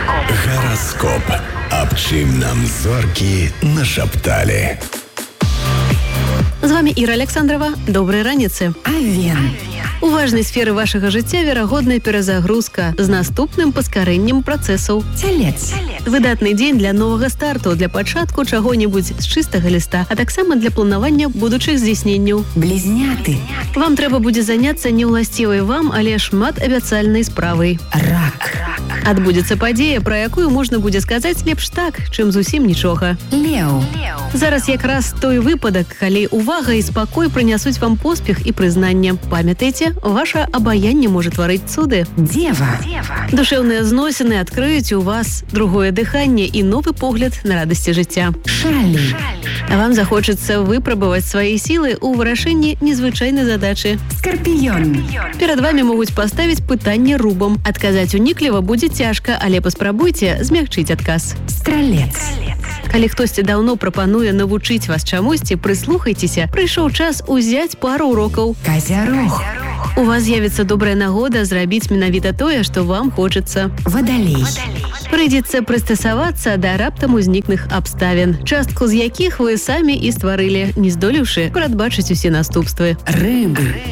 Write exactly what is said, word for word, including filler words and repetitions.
Гараскоп. Аб чым нам зоркі нашапталі. З вами Іра Александрова. Добрай раніцы. Авен. У важнай сферы вашага жыцця верагодная перазагрузка з наступным паскарэннем працэсаў. Цялец. Выдатны дзень для новага старту, для пачатку чаго-небудзь з чыстага ліста, а таксама для планавання будучых здзейсненняў. Блізняты. Вам трэба будзе заняцца не ўласцівай вам, але шмат абяцальнай справай. Рак. Адбудзецца падзея, пра якую можна будзе сказаць лепш так, чым зусім нічога. Леў. Зараз якраз той выпадак, калі увага і спакой прынясуць вам поспех і прызнанне. Памятайце, ваше абаянне можа тварыць цуды. Дева. Душэўныя зносіны адкрыюць у вас другое дыханне і новы погляд на радасці жыцця. Шалі. А вам захочацца выпрабаваць свае сілы ў вырашэнні незвычайнай задачы. Скарпіён. Перад вамі могуць паставіць пытанне рубам. Адказаць унікліва будзе цяжка, але паспрабуйце змягчыць адказ. Стралец. Калі хтосьці даўно прапануе навучыць вас чамусьці, прыслухайцеся, прыйшоў час узяць пару урокаў. Казярог. У вас з'явіцца добрая нагода зрабіць менавіта тое, што вам хочацца. Вадалей. Прыйдзецца прыстасавацца да раптам узнікных абставін, частку з якіх вы самі і стварылі, не здолеўшы прадбачыць усе наступствы. Рыбы.